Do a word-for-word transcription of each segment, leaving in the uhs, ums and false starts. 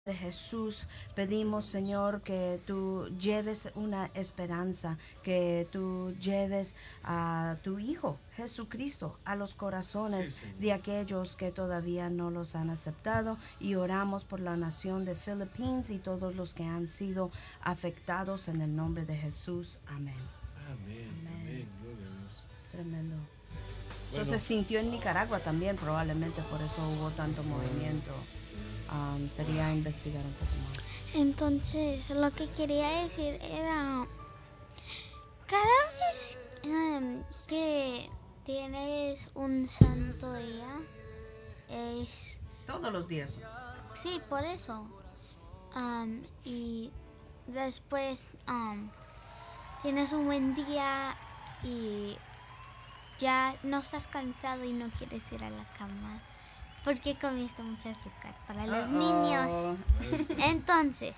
de Jesús pedimos, Señor, que tú lleves una esperanza, que tú lleves a tu Hijo Jesucristo a los corazones Sí, de aquellos que todavía no los han aceptado, y oramos por la nación de Filipinas y todos los que han sido afectados en el nombre de Jesús. Amén. Amén, Amén. amén, gloria a Dios. Tremendo. Bueno, Eso se sintió en Nicaragua también, probablemente por eso hubo tanto movimiento. Um, sería investigar un poco más. Entonces, lo que quería decir era, cada vez um, que tienes un santo día, es... Todos los días. Sí, por eso. Um, y después um, tienes un buen día y ya no estás cansado y no quieres ir a la cama porque comiste mucho azúcar para los Uh-oh. niños. Entonces,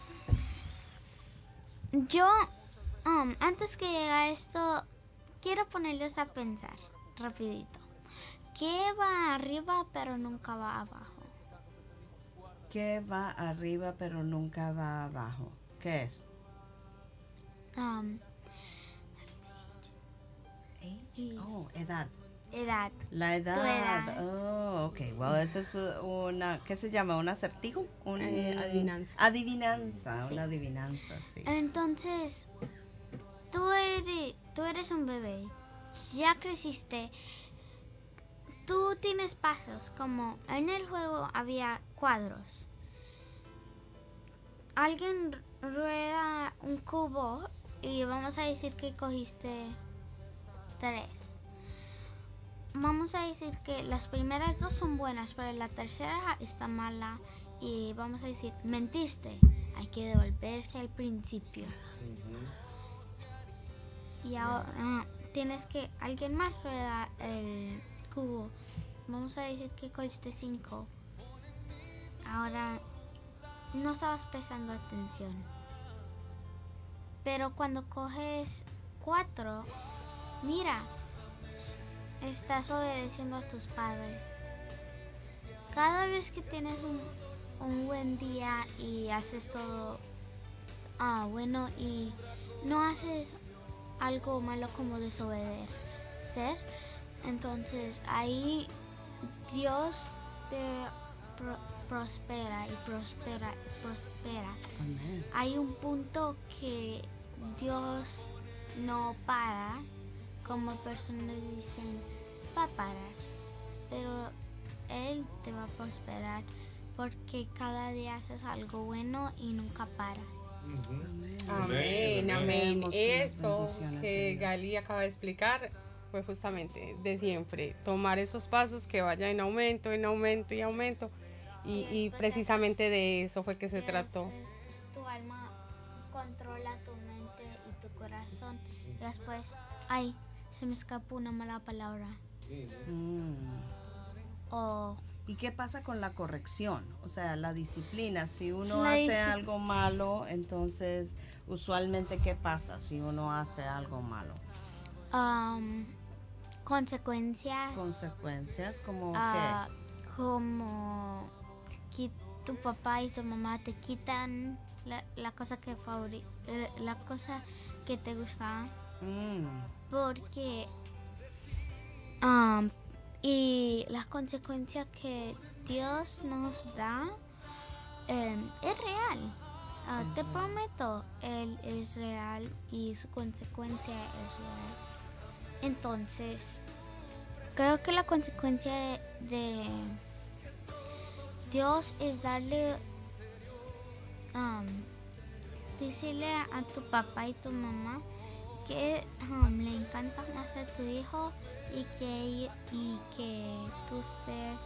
yo, um, antes que llegue a esto, quiero ponerlos a pensar rapidito. ¿Qué va arriba pero nunca va abajo? ¿Qué va arriba pero nunca va abajo? ¿Qué es? Um, Age? Oh, edad. edad. La edad. Tu edad. Oh, ok. Well, eso es una, ¿qué se llama? ¿Un acertijo? Un, Eh, adivinanza. Adivinanza, Sí. una adivinanza, sí. Entonces, tú eres, tú eres un bebé, ya creciste, tú tienes pasos, como en el juego había cuadros. Alguien rueda un cubo y vamos a decir que cogiste tres. Vamos a decir que las primeras dos son buenas, pero la tercera está mala y vamos a decir, mentiste, hay que devolverse al principio. Y ahora uh, tienes que, alguien más rueda el cubo. Vamos a decir que cogiste cinco. Ahora no estabas prestando atención. Pero cuando coges cuatro, mira, estás obedeciendo a tus padres. Cada vez que tienes un, un buen día y haces todo ah, bueno y no haces algo malo como desobedecer, entonces ahí Dios te pro- prospera y prospera y prospera. Amén. Hay un punto que Dios no para, como personas dicen, va a parar, pero Él te va a prosperar porque cada día haces algo bueno y nunca paras. Amén, amén. Creemos en las Eso bendiciones de que Dios. Gali acaba de explicar fue justamente de siempre, tomar esos pasos que vayan en aumento, en aumento y aumento. Y, y precisamente de eso fue que se Y trató. después tu alma controla tu mente y tu corazón. Y después, ay, se me escapó una mala palabra. Mm. O ¿Y qué pasa con la corrección? O sea, la disciplina. Si uno La hace disci- algo malo, entonces, usualmente, ¿qué pasa si uno hace algo malo? um, consecuencias, Consecuencias como ah, como que tu papá y tu mamá te quitan la, la cosa que favori- eh, la cosa que te gusta. qué. Mm. Porque um, y las consecuencias que Dios nos da um, es real. Uh, Es te real. prometo, Él es real y su consecuencia es real. Entonces, creo que la consecuencia de, de Dios es darle, um, decirle a tu papá y tu mamá que um, le encanta más a tu hijo y que, y que tú estés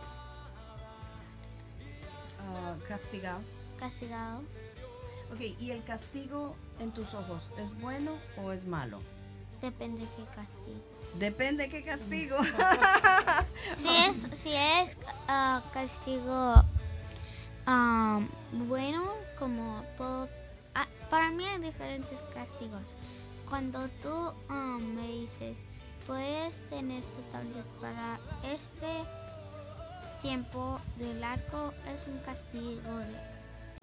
Ah, castigado. castigado. Ok, ¿y el castigo en tus ojos es bueno o es malo? Depende qué castigo. Depende qué castigo. Si es, si es uh, castigo um, bueno, como puedo, ah, para mí hay diferentes castigos. Cuando tú um, me dices, puedes tener tu tablet para este tiempo de largo, es un castigo de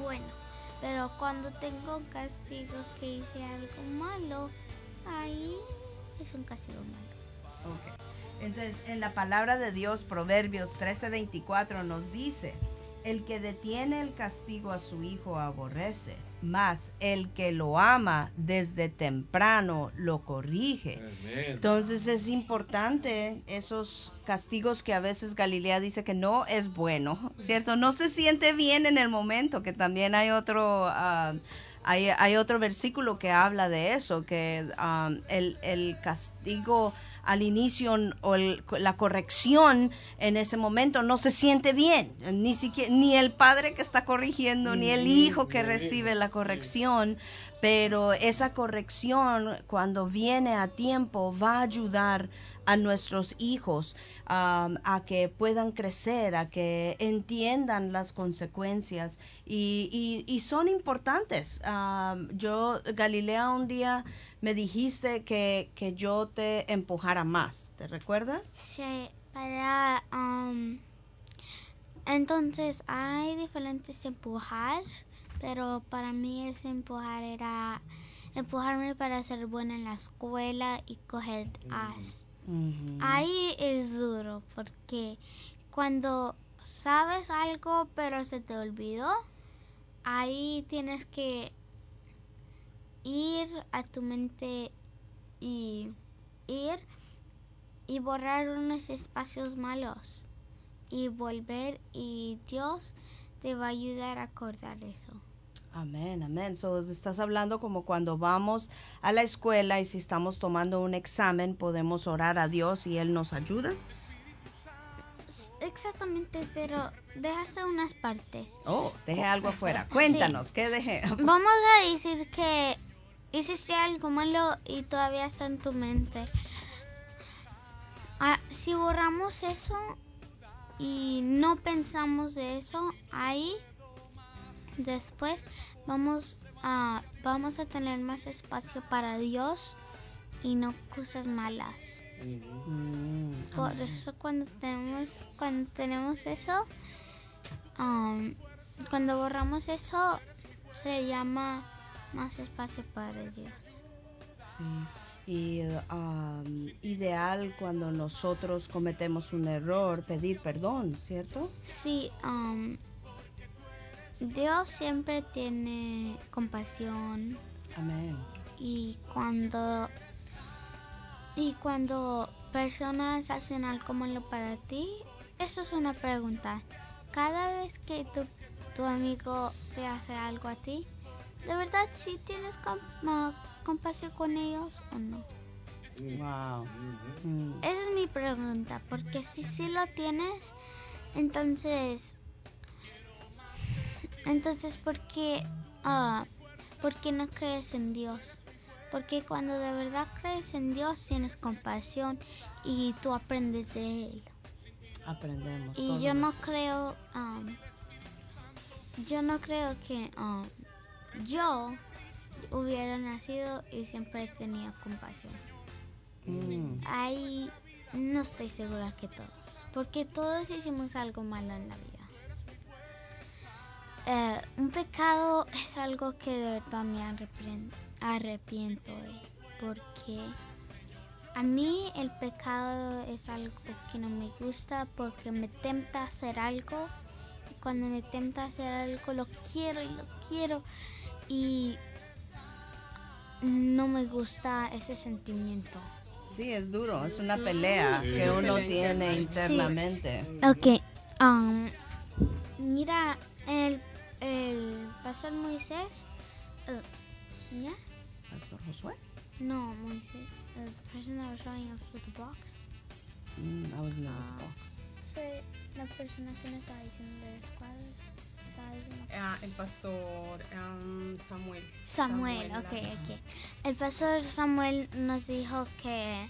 bueno. Pero cuando tengo un castigo que hice algo malo, ahí es un castigo malo. Ok. Entonces, en la palabra de Dios, Proverbios trece veinticuatro nos dice, el que detiene el castigo a su hijo aborrece, mas el que lo ama desde temprano lo corrige. Amén. Entonces es importante esos castigos que a veces Galilea dice que no es bueno, ¿cierto? No se siente bien en el momento, que también hay otro... Uh, Hay, hay otro versículo que habla de eso, que um, el, el castigo al inicio o el, la corrección en ese momento no se siente bien, ni siquiera, ni el padre que está corrigiendo, ni el hijo que recibe la corrección, pero esa corrección cuando viene a tiempo va a ayudar a nuestros hijos um, a que puedan crecer, a que entiendan las consecuencias y, y, y son importantes. Um, yo, Galilea, un día me dijiste que, que yo te empujara más, ¿te recuerdas? Sí, para... Um, entonces hay diferentes empujar, pero para mí ese empujar era empujarme para ser buena en la escuela y coger A's. Uh-huh. Ahí es duro porque cuando sabes algo pero se te olvidó, ahí tienes que ir a tu mente y ir y borrar unos espacios malos y volver, y Dios te va a ayudar a acordar eso. Amén, amén. So, estás hablando como cuando vamos a la escuela y si estamos tomando un examen podemos orar a Dios y Él nos ayuda. Exactamente, pero dejaste unas partes. Oh, dejé algo afuera. Cuéntanos, Sí. ¿qué dejé? Vamos a decir que hiciste algo malo y todavía está en tu mente. Ah, si borramos eso y no pensamos de eso, ahí después vamos a, vamos a tener más espacio para Dios y no cosas malas. Mm, Por amén. eso cuando tenemos, cuando tenemos eso, um, cuando borramos eso, se llama más espacio para Dios. Sí. Y um, ideal cuando nosotros cometemos un error, pedir perdón, ¿cierto? Sí, um, Dios siempre tiene compasión Amén. y cuando y cuando personas hacen algo malo para ti, eso es una pregunta. Cada vez que tu, tu amigo te hace algo a ti, ¿de verdad sí tienes com, uh, compasión con ellos o no? Wow. Mm. Esa es mi pregunta, porque si sí lo tienes, entonces, entonces ¿por qué, uh, ¿por qué no crees en Dios? Porque cuando de verdad crees en Dios tienes compasión y tú aprendes de Él. Aprendemos. Y todo yo lo- no creo, um, yo no creo que um, yo hubiera nacido y siempre tenía compasión. Mm. Ahí no estoy segura que todos, porque todos hicimos algo malo en la vida. Eh, un pecado es algo que de verdad me arrepien- arrepiento de, porque a mí el pecado es algo que no me gusta porque me tenta a hacer algo, y cuando me tenta a hacer algo lo quiero y lo quiero y no me gusta ese sentimiento. Sí, es duro, es una pelea Sí. que uno Excelente. tiene internamente. Ok, um, mira, el, el pastor Moisés, uh, ¿ya? Pastor Josué. No, Moisés, uh, the person that was showing us with the blocks. Mm, I was not Ah. at the box. Sí, la persona que nos estaba diciendo de los cuadros, estaba diciendo... Ah, el pastor um, Samuel. Samuel, Samuel, ok, la- ok. El pastor Samuel nos dijo que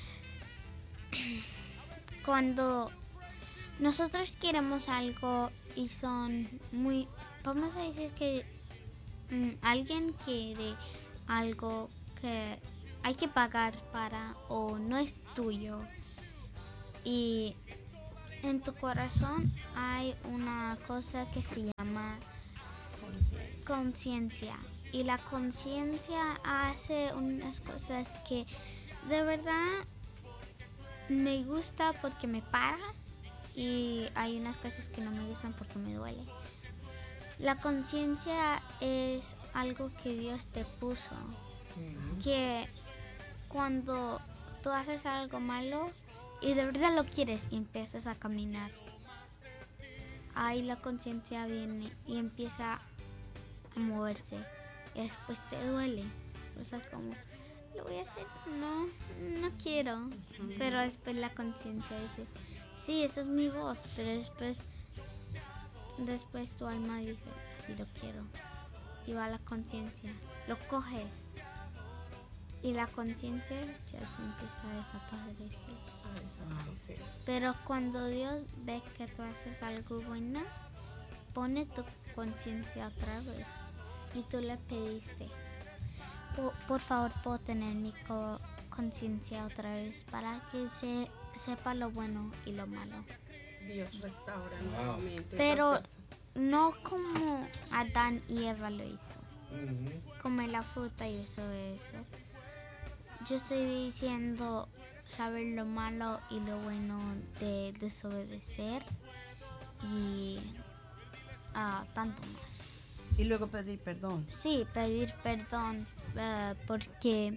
cuando nosotros queremos algo y son muy, vamos a decir que mm, alguien quiere algo que hay que pagar para o no es tuyo y en tu corazón hay una cosa que se llama conciencia. conciencia. Y la conciencia hace unas cosas que de verdad me gusta porque me para y hay unas cosas que no me gustan porque me duele. La conciencia es algo que Dios te puso, que cuando tú haces algo malo y de verdad lo quieres y empiezas a caminar, ahí la conciencia viene y empieza a moverse y después te duele. O sea, como, ¿lo voy a hacer? No, no quiero. Uh-huh. Pero después la conciencia dice, sí, esa es mi voz, pero después, después tu alma dice, sí, lo quiero. Y va la conciencia, lo coges. Y la conciencia ya se empieza a desaparecer. A desaparecer. Pero cuando Dios ve que tú haces algo bueno, pone tu conciencia otra vez. Y tú le pediste, por, por favor, puedo tener mi co- conciencia otra vez para que se sepa lo bueno y lo malo. Dios restaura wow. nuevamente. Pero no como Adán y Eva lo hizo. Uh-huh. Comer la fruta y eso es. Yo estoy diciendo saber lo malo y lo bueno de desobedecer y uh, tanto más. Y luego pedir perdón. Sí, pedir perdón uh, porque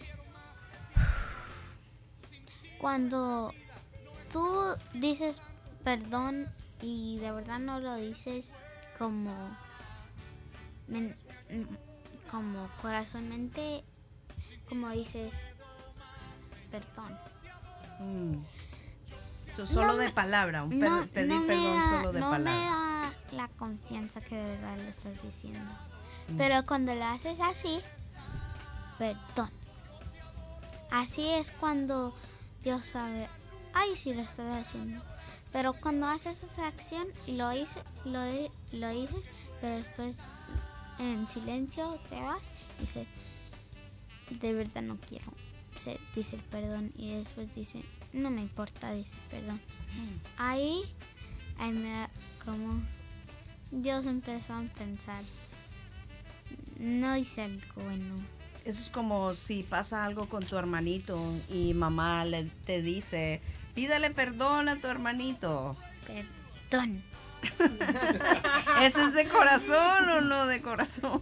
cuando tú dices perdón y de verdad no lo dices como men, como corazonmente, como dices perdón. Mm. So, solo no de me, palabra, un per- no, pedir no perdón da, solo de no palabra. No me da la confianza que de verdad lo estás diciendo. Mm. Pero cuando lo haces así, perdón. Así es cuando Dios sabe, ay, sí lo estoy haciendo. Pero cuando haces esa acción y lo hice, lo, lo dices, pero después en silencio te vas y dices, de verdad no quiero. Se dice el perdón y después dice, no me importa, dice perdón. Mm. Ahí, ahí me da como, Dios empezó a pensar, no hice algo bueno. Eso es como si pasa algo con tu hermanito y mamá le te dice, pídale perdón a tu hermanito. Perdón. ¿Eso es de corazón o no de corazón?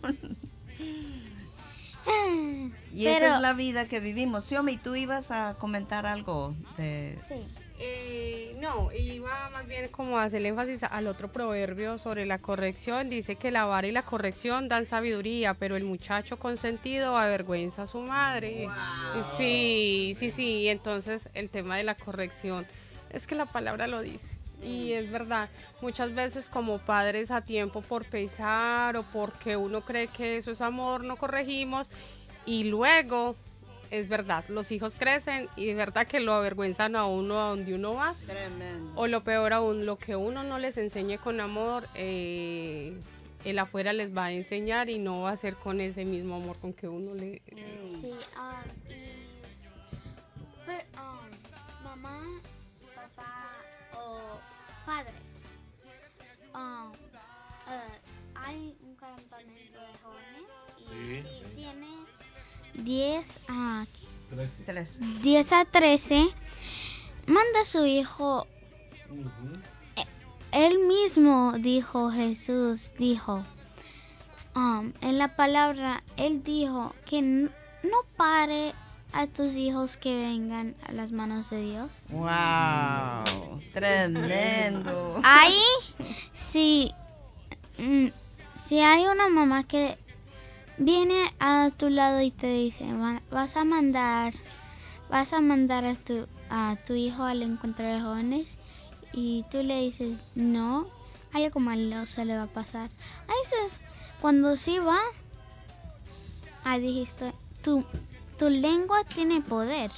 Y Pero, esa es la vida que vivimos. Xiomi, ¿tú ibas a comentar algo de...? Sí. Eh, no, iba más bien como a hacer énfasis al otro proverbio sobre la corrección. Dice que la vara y la corrección dan sabiduría, pero el muchacho consentido avergüenza a su madre. Wow. Sí, sí, sí. Entonces el tema de la corrección es que la palabra lo dice. Y es verdad, muchas veces como padres a tiempo por pesar o porque uno cree que eso es amor, no corregimos y luego... Es verdad, los hijos crecen y es verdad que lo avergüenzan a uno a donde uno va. Tremendo. O lo peor aún, lo que uno no les enseñe con amor, eh, el afuera les va a enseñar y no va a ser con ese mismo amor con que uno le... Mm. Sí, um, y, pero, um, mamá, papá o padres, um, uh, hay un campamento de jóvenes y sí, si sí. tienes diez a trece. diez a trece, manda a su hijo. Uh-huh. Él mismo dijo, Jesús dijo, um, en la palabra, él dijo que n- no pare a tus hijos que vengan a las manos de Dios. ¡Wow! ¡Tremendo! Ahí, si, mm, si hay una mamá que viene a tu lado y te dice, vas a mandar, vas a mandar a tu, a tu hijo al encuentro de jóvenes y tú le dices, no, algo malo se le va a pasar. Ahí dices, cuando sí va, ahí dijiste, tu, tu lengua tiene poder.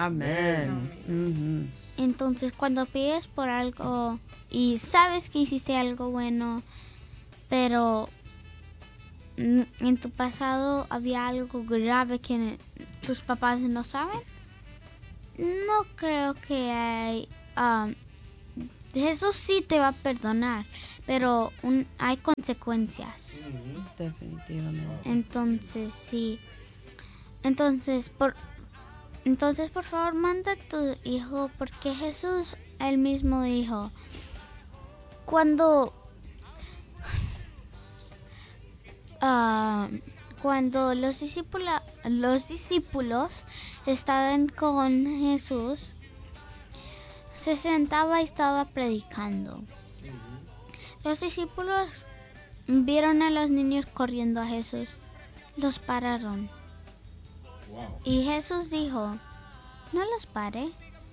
Amén. Uh-huh. Entonces, cuando pides por algo y sabes que hiciste algo bueno, pero en tu pasado había algo grave que tus papás no saben, no creo que hay, um, Jesús sí te va a perdonar, pero un, hay consecuencias. Definitivamente. Entonces, sí. Entonces, por entonces por favor, manda a tu hijo, porque Jesús él mismo dijo, cuando ah, cuando los discípulos los discípulos estaban con Jesús, se sentaba y estaba predicando. Los discípulos vieron a los niños corriendo a Jesús, los pararon. Wow. Y Jesús dijo, no los pare,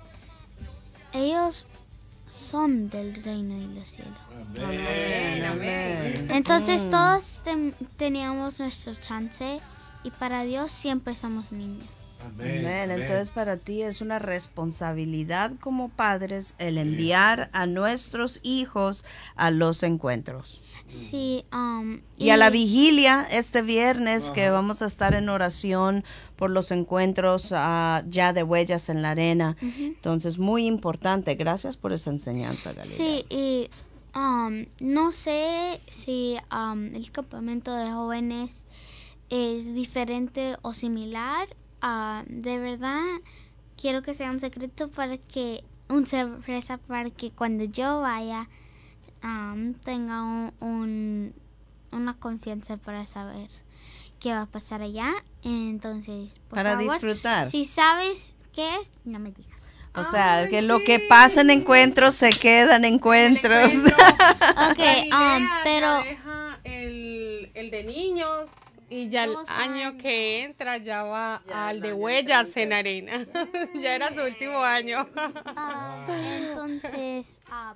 ellos son del reino de los cielos. Amén, amén. Entonces Mm. todos ten- teníamos nuestro chance y para Dios siempre somos niños. Amén. Amén. Amén. Entonces para ti es una responsabilidad como padres el enviar a nuestros hijos a los encuentros. Sí, um, Y a la vigilia este viernes que Ajá. vamos a estar en oración por los encuentros ah, ya de huellas en la arena. Entonces muy importante. Gracias por esa enseñanza, Galilea. Sí, y um, no sé si um, el campamento de jóvenes es diferente o similar. Ah, de verdad, quiero que sea un secreto para que, un sorpresa para que cuando yo vaya, um, tenga un, un- una confianza para saber qué va a pasar allá. Entonces, por Para favor, disfrutar. si sabes qué es, no me digas. O sea, Ay, que lo sí. que pasa en encuentros se queda en encuentros. El encuentro. Ok, Galilea um, ya pero... deja el, el de niños y ya el Dos año años. que entra ya va Ya al el de año huellas entrante. en arena. Ya era su último año. Ah, entonces, ah,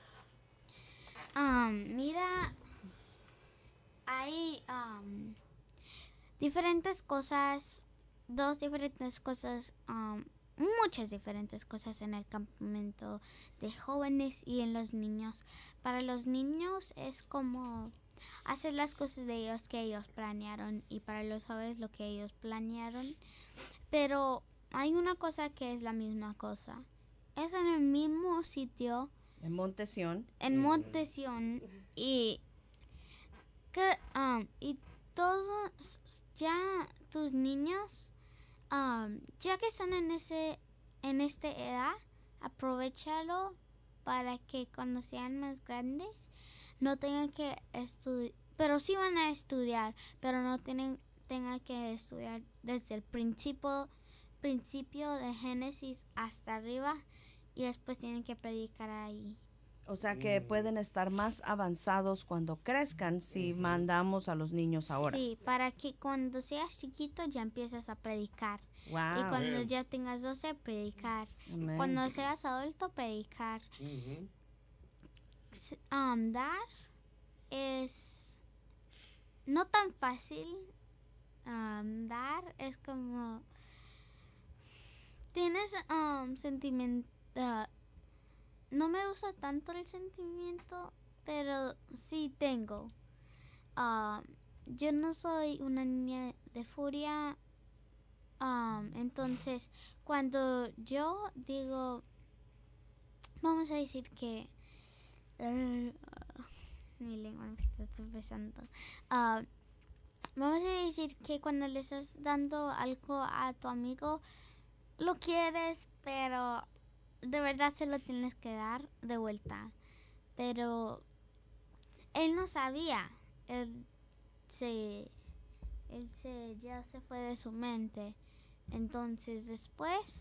ah, mira, hay am, diferentes cosas, dos diferentes cosas, am, muchas diferentes cosas en el campamento de jóvenes y en los niños. Para los niños es como hacer las cosas de ellos que ellos planearon, y para los jóvenes lo que ellos planearon. Pero hay una cosa que es la misma cosa. Es en el mismo sitio, En Montesión. en Monte Sión, y que, um, y todos ya tus niños, um, ya que están en ese en esta edad, aprovechalo para que cuando sean más grandes no tengan que estudiar, pero sí van a estudiar, pero no tienen tengan que estudiar desde el principio principio de Génesis hasta arriba, y después tienen que predicar ahí. O sea que pueden estar más avanzados cuando crezcan si mandamos a los niños ahora. Sí, para que cuando seas chiquito ya empiezas a predicar. Wow. Y cuando ya tengas doce, predicar. Amén. Cuando seas adulto, predicar. Ujú. S- um, dar es no tan fácil. Um, dar es como... Tienes um, sentimiento... no me gusta tanto el sentimiento, pero sí tengo. Um, yo no soy una niña de furia. Um, entonces, cuando yo digo, vamos a decir que uh, mi lengua me está tropezando. Uh, vamos a decir que cuando le estás dando algo a tu amigo, lo quieres, pero de verdad se lo tienes que dar de vuelta. Pero él no sabía. Él se, él se ya se fue de su mente. Entonces después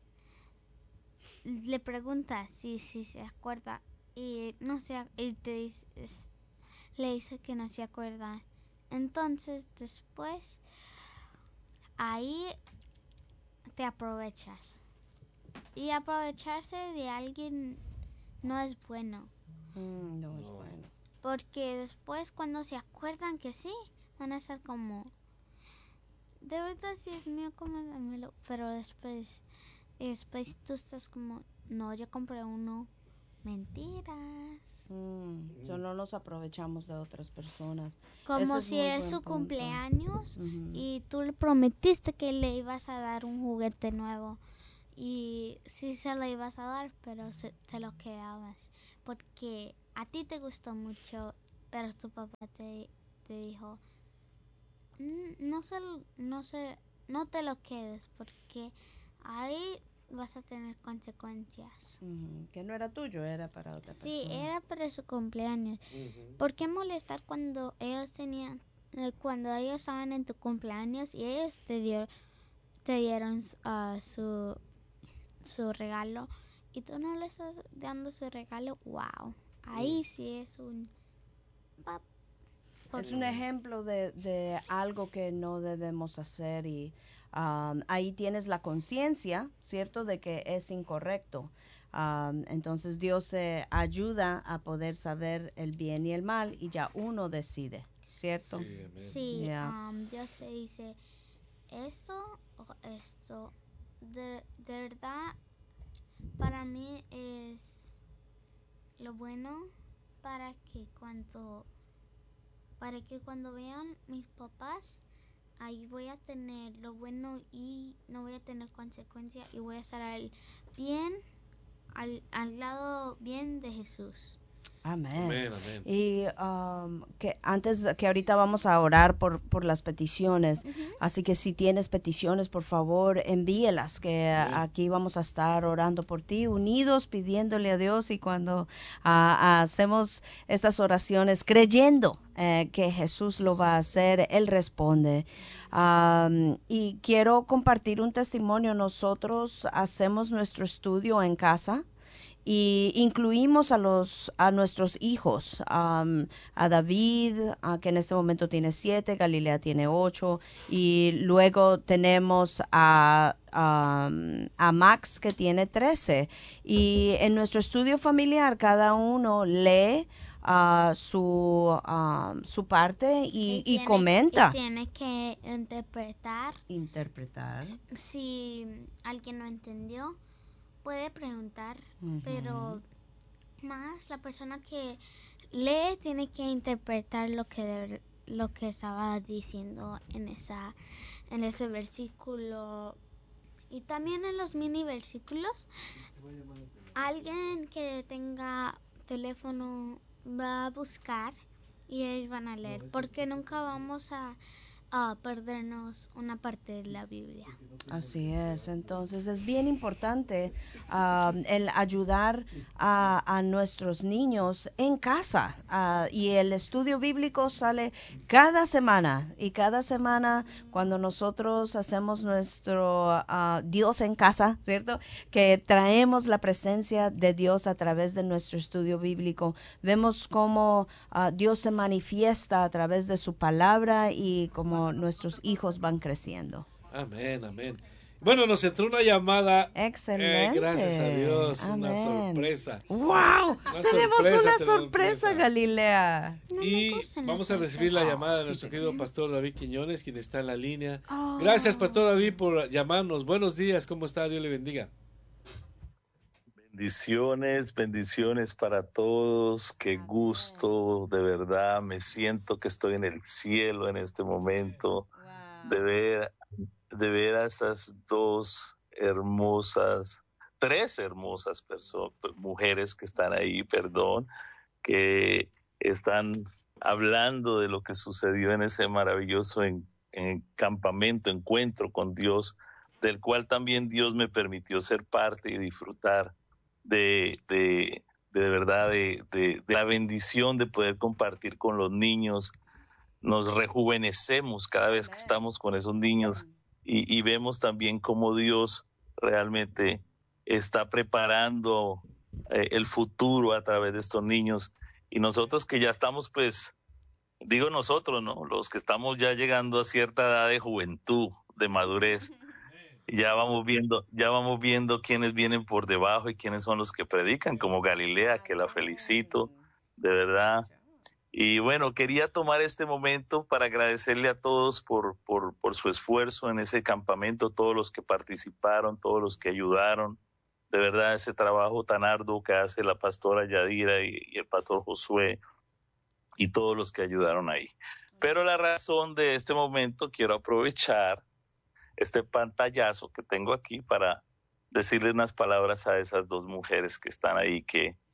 le pregunta si, si se acuerda, y no se y te dice, es- le dice que no se acuerda. Entonces después ahí te aprovechas, y aprovecharse de alguien no es bueno, Mm, no es No. bueno. porque después cuando se acuerdan que sí, van a estar como, de verdad sí es mío, como dámelo. Pero después, y después tú estás como, no, yo compré uno. Mentiras. Mm, so no nos aprovechamos de otras personas. Como Ese es si muy es buen su punto. cumpleaños Ujú. y tú le prometiste que le ibas a dar un juguete nuevo. Y sí se lo ibas a dar, pero se- te lo quedabas. porque a ti te gustó mucho, pero tu papá te, te dijo, "Mm, no se, no se, no te lo quedes porque ahí vas a tener consecuencias". Ujú, que no era tuyo, era para otra Sí, persona. era para su cumpleaños. Ujú. ¿Por qué molestar cuando ellos tenían, eh, cuando ellos estaban en tu cumpleaños y ellos te dieron, te dieron uh, su, su regalo y tú no le estás dando su regalo? Wow, ahí sí es un... pap- Es un ejemplo de, de algo que no debemos hacer y um, ahí tienes la conciencia, ¿cierto?, de que es incorrecto. Um, entonces Dios te ayuda a poder saber el bien y el mal y ya uno decide, ¿cierto? Sí, amén. Sí, Yeah. um, Dios se dice esto o esto. De, de verdad, para mí es lo bueno para que cuando para que cuando vean mis papás, ahí voy a tener lo bueno y no voy a tener consecuencias y voy a estar al bien, al, al lado bien de Jesús. Amén. Amén, amén. Y um, que antes que ahorita vamos a orar por, por las peticiones, Ujú. así que si tienes peticiones, por favor, envíelas, que Amén. aquí vamos a estar orando por ti, unidos, pidiéndole a Dios y cuando ah, hacemos estas oraciones creyendo eh, que Jesús lo va a hacer, Él responde. Um, y quiero compartir un testimonio. Nosotros hacemos nuestro estudio en casa y incluimos a los a nuestros hijos, um, a David, uh, que en este momento tiene siete, Galilea tiene ocho, y luego tenemos a, um, a Max, que tiene trece. Y en nuestro estudio familiar cada uno lee uh, su, um, su parte y, y tiene- comenta. y tiene que interpretar. Interpretar. Si alguien no entendió, puede preguntar, Ujú. pero más la persona que lee tiene que interpretar lo que de- lo que estaba diciendo en esa en ese versículo y también en los mini versículos. Alguien que tenga teléfono va a buscar y ellos van a leer, porque nunca vamos a, a perdernos una parte de la Biblia. Así es, entonces es bien importante um, el ayudar a, a nuestros niños en casa uh, y el estudio bíblico sale cada semana y cada semana cuando nosotros hacemos nuestro uh, Dios en casa, ¿cierto? Que traemos la presencia de Dios a través de nuestro estudio bíblico, vemos cómo uh, Dios se manifiesta a través de su palabra y cómo nuestros hijos van creciendo. Amén, amén. Bueno, nos entró una llamada. Excelente. Eh, gracias a Dios, Amén. una sorpresa. ¡Wow! Una tenemos sorpresa, una tenemos sorpresa, sorpresa. Galilea. No me Y gustan vamos a las recibir la sorpresas. llamada de nuestro querido pastor David Quiñones, quien está en la línea. Oh. Gracias, pastor David, por llamarnos. Buenos días, ¿cómo está? Dios le bendiga. Bendiciones, bendiciones para todos. Qué Amén. gusto, de verdad. Me siento que estoy en el cielo en este momento de ver, de ver a estas dos hermosas, tres hermosas personas, mujeres que están ahí, perdón, que están hablando de lo que sucedió en ese maravilloso en, en campamento, encuentro con Dios, del cual también Dios me permitió ser parte y disfrutar de, de, de, de verdad, de, de, de la bendición de poder compartir con los niños. Nos rejuvenecemos cada vez que estamos con esos niños y, y vemos también cómo Dios realmente está preparando eh, el futuro a través de estos niños. Y nosotros que ya estamos, pues, digo nosotros, ¿no? Los que estamos ya llegando a cierta edad de juventud, de madurez, ya vamos viendo, ya vamos viendo quiénes vienen por debajo y quiénes son los que predican, como Galilea, que la felicito, de verdad. Y bueno, quería tomar este momento para agradecerle a todos por, por, por su esfuerzo en ese campamento, todos los que participaron, todos los que ayudaron. De verdad, ese trabajo tan arduo que hace la pastora Yadira y, y el pastor Josué y todos los que ayudaron ahí. Pero la razón de este momento, quiero aprovechar este pantallazo que tengo aquí para decirle unas palabras a esas dos mujeres que están ahí, que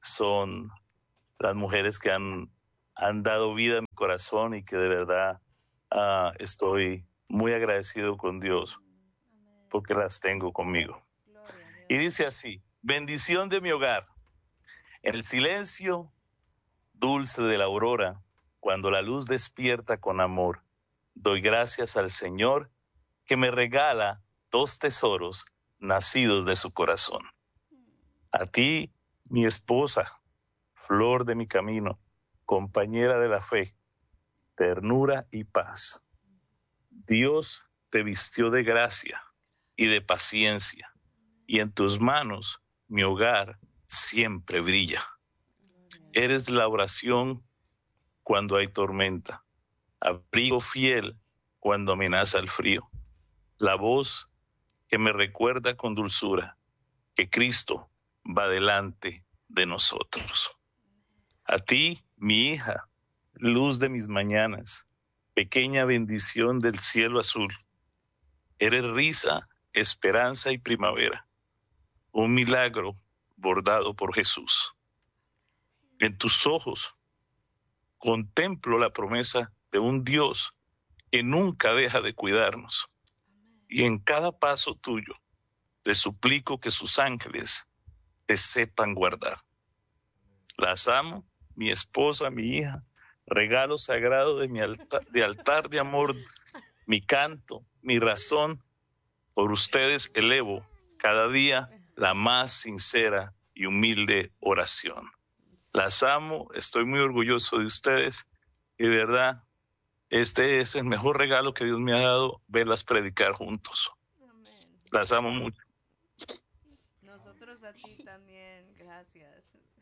son las mujeres que han, han dado vida a mi corazón y que de verdad uh, estoy muy agradecido con Dios porque las tengo conmigo. Y dice así: bendición de mi hogar, en el silencio dulce de la aurora, cuando la luz despierta con amor, doy gracias al Señor que me regala dos tesoros nacidos de su corazón. A ti, mi esposa, flor de mi camino, compañera de la fe, ternura y paz. Dios te vistió de gracia y de paciencia, y en tus manos mi hogar siempre brilla. Eres la oración cuando hay tormenta, abrigo fiel cuando amenaza el frío, la voz que me recuerda con dulzura que Cristo va delante de nosotros. A ti, mi hija, luz de mis mañanas, pequeña bendición del cielo azul, eres risa, esperanza y primavera, un milagro bordado por Jesús. En tus ojos contemplo la promesa de un Dios que nunca deja de cuidarnos. Y en cada paso tuyo le suplico que sus ángeles te sepan guardar. Las amo, mi esposa, mi hija, regalo sagrado de mi altar de, altar de amor, mi canto, mi razón. Por ustedes elevo cada día la más sincera y humilde oración. Las amo, estoy muy orgulloso de ustedes y de verdad, este es el mejor regalo que Dios me ha dado, verlas predicar juntos. Amén. Las amo mucho. Nosotros a ti también, gracias.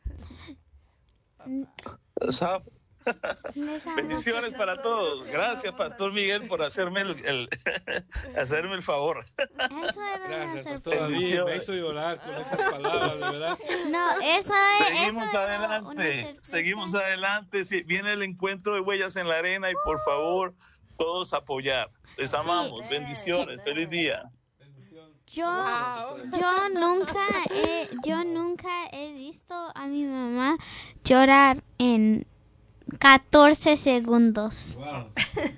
Las amo. Les amo. Bendiciones para todos. Gracias, Pastor Miguel, por hacerme el, el hacerme el favor. Eso era Gracias, una Pastor sorpresa. David. Me hizo llorar con esas palabras, de verdad. No, eso es. Seguimos eso era una adelante, sorpresa. seguimos adelante. Sí, viene el encuentro de Huellas en la Arena y por favor, todos apoyar. Les amamos. Bendiciones. Feliz día. Yo, Wow. yo nunca he, yo nunca he visto a mi mamá llorar en catorce segundos. Wow.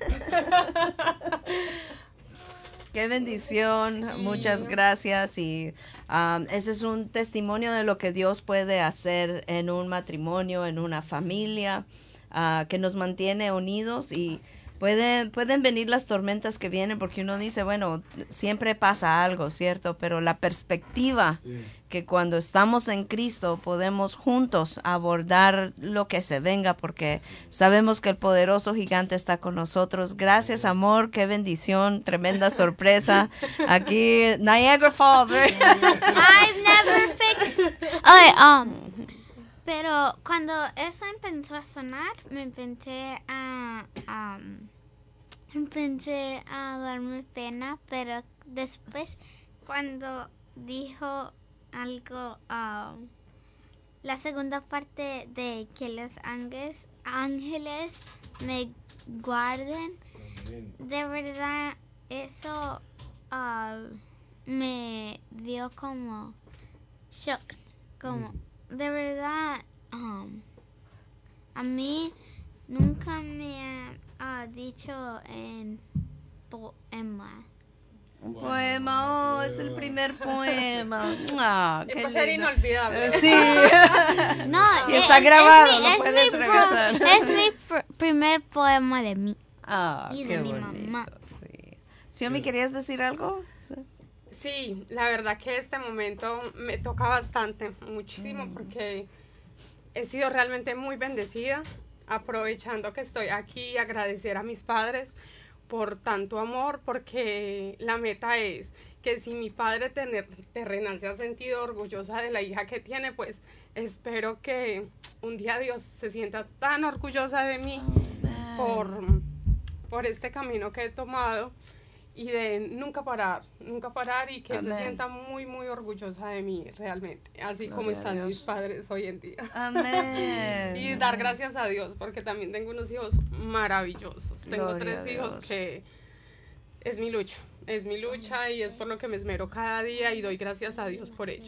Qué bendición, muchas gracias y um, ese es un testimonio de lo que Dios puede hacer en un matrimonio, en una familia, uh, que nos mantiene unidos y pueden, pueden venir las tormentas que vienen porque uno dice, bueno, siempre pasa algo, ¿cierto? Pero la perspectiva Sí. que cuando estamos en Cristo podemos juntos abordar lo que se venga porque sabemos que el poderoso gigante está con nosotros. Gracias, amor, qué bendición, tremenda sorpresa. Aquí, Niagara Falls, right? I've never fixed. Okay, um, pero cuando eso empezó a sonar, me empecé a, um, empecé a darme pena, pero después cuando dijo algo, um, la segunda parte de que los ángeles, ángeles me guarden, Amén. de verdad eso uh, me dio como shock, como de verdad um, a mí nunca me ha uh, dicho en poema. Un poema, oh, es el primer poema. Ah, qué Va a ser lindo. inolvidable. Sí. No, Y es- está es grabado, mi- lo es puedes mi pro- regresar. Es mi pr- primer poema de mí. Ah, Y de qué mi bonito, mamá. sí. Xiomi, ¿querías decir algo? Sí. Sí, la verdad que este momento me toca bastante, muchísimo, porque he sido realmente muy bendecida, aprovechando que estoy aquí, agradecer a mis padres por tanto amor, porque la meta es que si mi padre tener- terrenal se ha sentido orgullosa de la hija que tiene, pues espero que un día Dios se sienta tan orgullosa de mí por, por este camino que he tomado y de nunca parar, nunca parar y que él se Amén. sienta muy, muy orgullosa de mí realmente, así como Gloria a están Dios. mis padres hoy en día. Amén. Y dar gracias a Dios porque también tengo unos hijos maravillosos. Tengo Gloria tres a hijos Dios. que es mi lucha, es mi lucha y es por lo que me esmero cada día y doy gracias a Dios por ellos.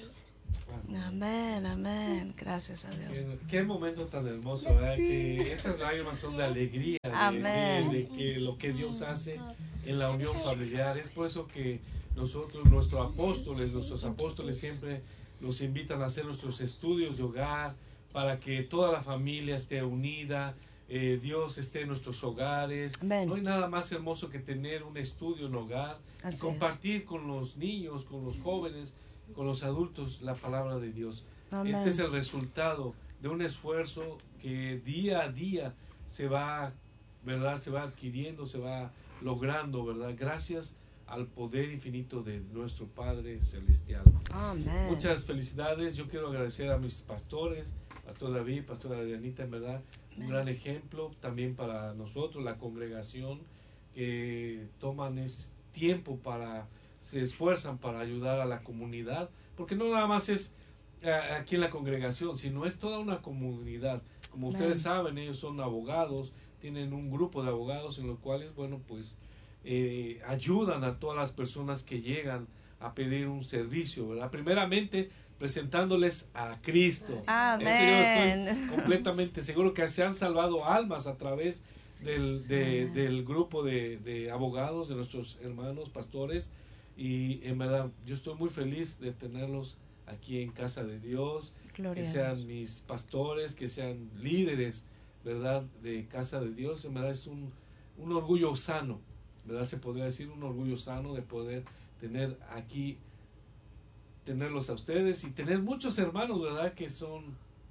Amén, amén. Gracias a Dios. Qué, qué momento tan hermoso, ¿verdad? Que estas lágrimas son de alegría, de, Amén. de, de que lo que Dios hace en la unión familiar. Es por eso que nosotros, nuestros apóstoles, nuestros apóstoles siempre nos invitan a hacer nuestros estudios de hogar para que toda la familia esté unida, eh, Dios esté en nuestros hogares. Amén. No hay nada más hermoso que tener un estudio en hogar Así y compartir con los niños, con los jóvenes, con los adultos la palabra de Dios. Amén. Este es el resultado de un esfuerzo que día a día se va, ¿verdad? Se va adquiriendo, se va logrando, ¿verdad? Gracias al poder infinito de nuestro Padre Celestial. Amén. Muchas felicidades. Yo quiero agradecer a mis pastores, Pastor David, Pastora Dianita, en verdad, un gran ejemplo también para nosotros, la congregación, que toman es tiempo para, se esfuerzan para ayudar a la comunidad, porque no nada más es eh, aquí en la congregación, sino es toda una comunidad. Como Amén. ustedes saben, ellos son abogados, tienen un grupo de abogados en los cuales, bueno, pues eh, ayudan a todas las personas que llegan a pedir un servicio, ¿verdad? Primeramente presentándoles a Cristo. Amén. Eso yo estoy completamente seguro, que se han salvado almas a través del, de, del grupo de, de abogados, de nuestros hermanos pastores, y en verdad yo estoy muy feliz de tenerlos aquí en casa de Dios. Gloria Que a sean mis pastores, que sean líderes, ¿verdad?, de casa de Dios. En verdad es un, un orgullo sano, ¿verdad? Se podría decir un orgullo sano de poder tener aquí, tenerlos a ustedes y tener muchos hermanos, ¿verdad?, que son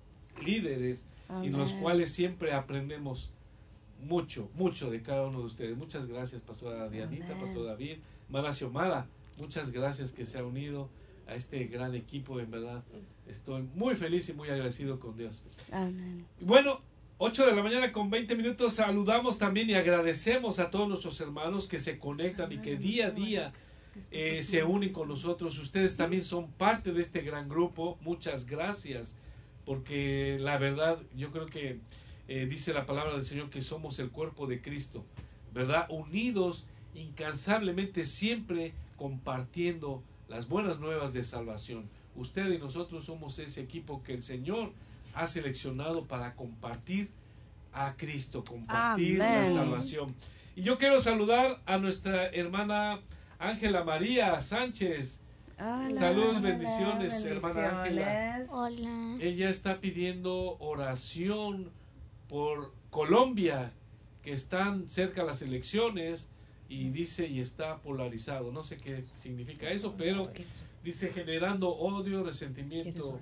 líderes. Amén. Y los cuales siempre aprendemos mucho, mucho de cada uno de ustedes. Muchas gracias, Pastora Dianita, Amén. Pastor David, Mara Xiomara, muchas gracias que se ha unido a este gran equipo. En verdad estoy muy feliz y muy agradecido con Dios. Amén. Y bueno, ocho de la mañana con veinte minutos, saludamos también y agradecemos a todos nuestros hermanos que se conectan y que día a día eh, se unen con nosotros. Ustedes también son parte de este gran grupo. Muchas gracias, porque la verdad yo creo que eh, dice la palabra del Señor que somos el cuerpo de Cristo, ¿verdad? Unidos incansablemente, siempre compartiendo las buenas nuevas de salvación. Usted y nosotros somos ese equipo que el Señor ha seleccionado para compartir a Cristo, compartir Amén. la salvación. Y yo quiero saludar a nuestra hermana Ángela María Sánchez. Hola, Saludos, hola, bendiciones, hermana Ángela. bendiciones. Hola. Ella está pidiendo oración por Colombia, que están cerca las elecciones, y dice, y está polarizado. No sé qué significa eso, pero dice, generando odio, resentimiento.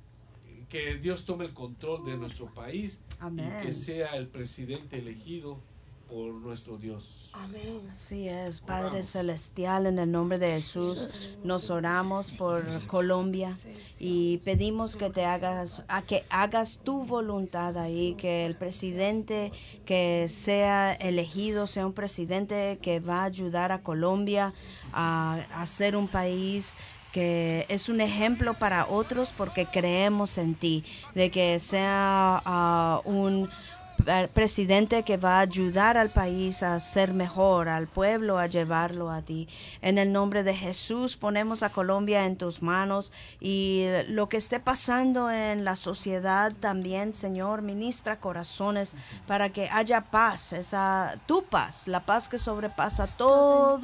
Que Dios tome el control de nuestro país. Amén. Y que sea el presidente elegido por nuestro Dios. Así es, Padre Oramos. Celestial, en el nombre de Jesús, nos oramos por Colombia y pedimos que te hagas, a que hagas tu voluntad ahí, que el presidente que sea elegido sea un presidente que va a ayudar a Colombia a, a ser un país que es un ejemplo para otros, porque creemos en ti, de que sea uh, un presidente que va a ayudar al país a ser mejor, al pueblo a llevarlo a ti. En el nombre de Jesús ponemos a Colombia en tus manos, y lo que esté pasando en la sociedad también, Señor, ministra corazones para que haya paz, esa tu paz, la paz que sobrepasa todo